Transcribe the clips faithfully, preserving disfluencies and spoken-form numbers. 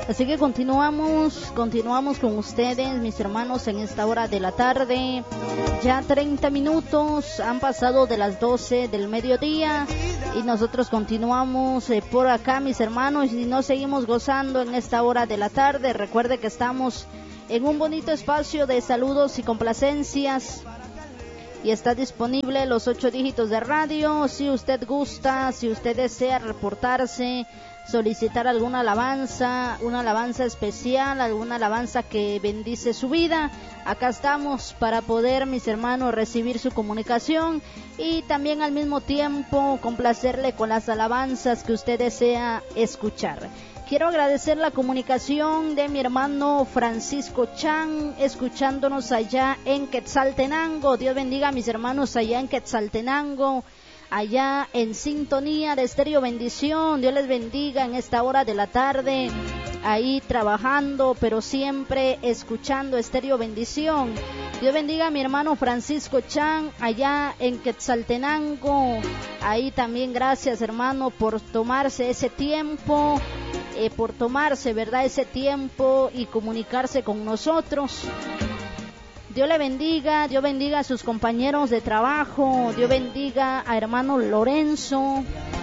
Así que continuamos, continuamos con ustedes, mis hermanos, en esta hora de la tarde. Ya treinta minutos han pasado de las doce del mediodía y nosotros continuamos eh, por acá, mis hermanos, y nos seguimos gozando en esta hora de la tarde. Recuerde que estamos en un bonito espacio de saludos y complacencias y está disponible los ocho dígitos de radio. Si usted gusta, si usted desea reportarse, solicitar alguna alabanza, una alabanza especial, alguna alabanza que bendice su vida, acá estamos para poder, mis hermanos, recibir su comunicación y también al mismo tiempo complacerle con las alabanzas que usted desea escuchar. Quiero agradecer la comunicación de mi hermano Francisco Chan, escuchándonos allá en Quetzaltenango. Dios bendiga a mis hermanos allá en Quetzaltenango, allá en sintonía de Estéreo Bendición. Dios les bendiga en esta hora de la tarde, ahí trabajando, pero siempre escuchando Estéreo Bendición. Dios bendiga a mi hermano Francisco Chan allá en Quetzaltenango. Ahí también gracias, hermano, por tomarse ese tiempo, eh, por tomarse, ¿verdad?, ese tiempo y comunicarse con nosotros. Dios le bendiga, Dios bendiga a sus compañeros de trabajo, Dios bendiga a hermano Lorenzo,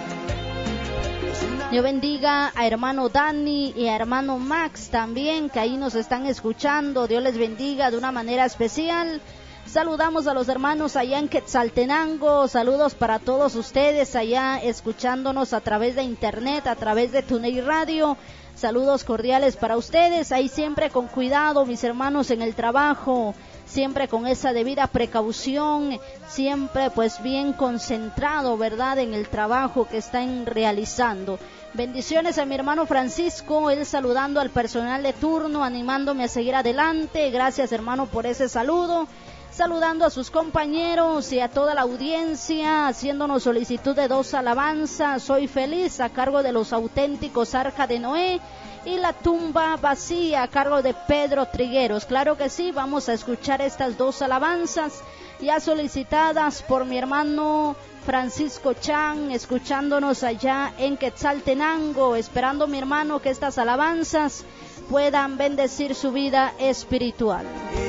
Dios bendiga a hermano Dani y a hermano Max también, que ahí nos están escuchando. Dios les bendiga de una manera especial. Saludamos a los hermanos allá en Quetzaltenango, saludos para todos ustedes allá escuchándonos a través de internet, a través de TuneIn Radio. Saludos cordiales para ustedes, ahí siempre con cuidado, mis hermanos, en el trabajo, siempre con esa debida precaución, siempre pues bien concentrado, ¿verdad?, en el trabajo que están realizando. Bendiciones a mi hermano Francisco, él saludando al personal de turno, animándome a seguir adelante. Gracias, hermano, por ese saludo. Saludando a sus compañeros y a toda la audiencia, haciéndonos solicitud de dos alabanzas. Soy feliz, a cargo de los auténticos Arca de Noé, y La tumba vacía, a cargo de Pedro Trigueros. Claro que sí, vamos a escuchar estas dos alabanzas ya solicitadas por mi hermano Francisco Chan, escuchándonos allá en Quetzaltenango, esperando, mi hermano, que estas alabanzas puedan bendecir su vida espiritual.